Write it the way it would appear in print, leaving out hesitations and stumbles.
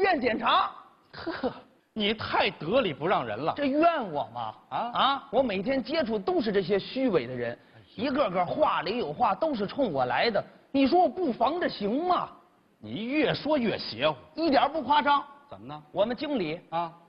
线检查。 呵，你太得理不让人了。 这怨我吗？我每天接触都是这些虚伪的人，一个个话里有话，都是冲我来的。你说我不防着行吗？ 你越说越邪乎， 一点不夸张。 怎么呢？ 我们经理